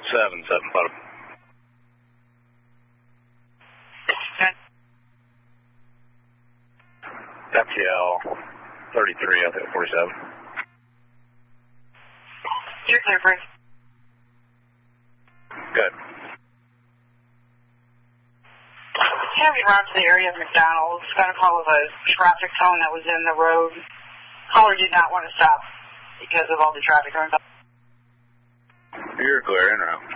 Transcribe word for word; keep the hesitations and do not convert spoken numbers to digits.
seven, seven, bottom. F T L thirty-three, I think forty-seven. You're clear, Frank. Good. Have you around to the area of McDonald's? Got a call of a traffic cone that was in the road. Caller did not want to stop because of all the traffic going by. You're clear, in route.